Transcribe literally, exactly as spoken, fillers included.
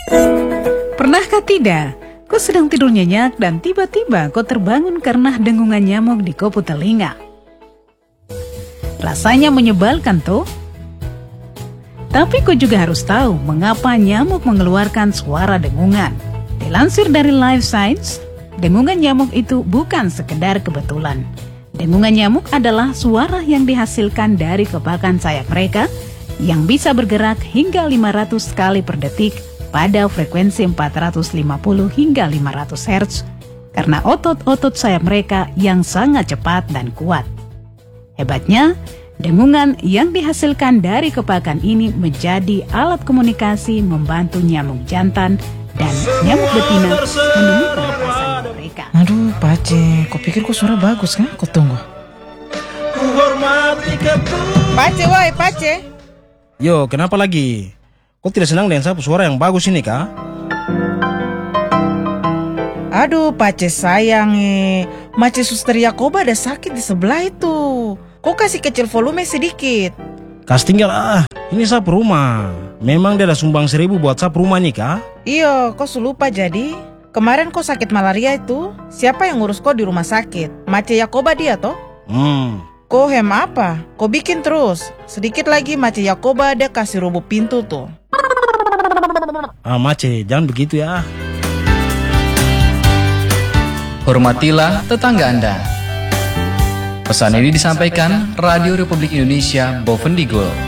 Pernahkah tidak, kau sedang tidur nyenyak dan tiba-tiba kau terbangun karena dengungan nyamuk di kopu telinga? Rasanya menyebalkan tuh. Tapi kau juga harus tahu mengapa nyamuk mengeluarkan suara dengungan. Dilansir dari Life Science, dengungan nyamuk itu bukan sekedar kebetulan. Dengungan nyamuk adalah suara yang dihasilkan dari kepakan sayap mereka yang bisa bergerak hingga lima ratus kali per detik pada frekuensi empat ratus lima puluh hingga lima ratus hertz karena otot-otot sayap mereka yang sangat cepat dan kuat. Hebatnya, dengungan yang dihasilkan dari kepakan ini menjadi alat komunikasi membantu nyamuk jantan dan nyamuk betina menemukan pasangan mereka. Aduh, Pace, kau pikir kok suara bagus kan? Kau tunggu. Pace, woi, Pace. Yo, kenapa lagi? Kau tidak senang dengan sapu suara yang bagus ini, kah? Aduh, Pace sayang eh. Mace Suster Yakoba ada sakit di sebelah itu. Kau kasih kecil volume sedikit. Kas tinggal ah, ini sapu rumah. Memang dia ada sumbang seribu buat sapu rumah nih, kah? Iyo, kau lupa jadi. Kemarin kau sakit malaria itu, siapa yang ngurus kau di rumah sakit? Mace Yakoba dia toh? Hmm. Kau hem apa? Kau bikin terus. Sedikit lagi Mace Yakoba ada kasih rubuh pintu tuh. Ah, Mace, jangan begitu ya. Hormatilah tetangga Anda. Pesan ini disampaikan Radio Republik Indonesia Bovendigul.